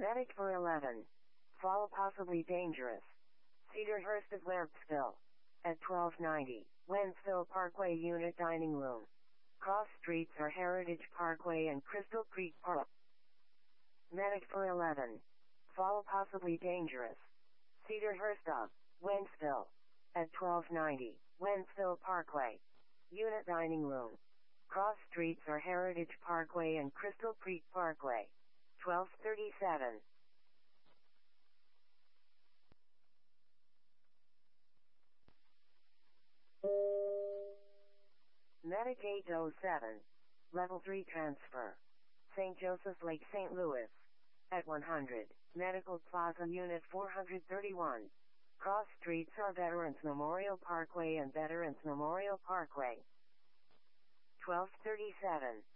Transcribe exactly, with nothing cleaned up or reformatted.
Medic for eleven. Fall possibly dangerous. Cedarhurst of Wentzville. At twelve ninety, Wentzville Parkway Unit Dining Room. Cross streets are Heritage Parkway and Crystal Creek Park. Medic for eleven. Fall possibly dangerous. Cedarhurst of Wentzville. At twelve ninety, Wentzville Parkway. Unit Dining Room. Cross streets are Heritage Parkway and Crystal Creek Parkway. twelve thirty-seven. Medic eight oh seven. Level three transfer. Saint Joseph's Lake, Saint Louis. At one hundred, Medical Plaza Unit four thirty-one. Cross streets are Veterans Memorial Parkway and Veterans Memorial Parkway. twelve thirty-seven.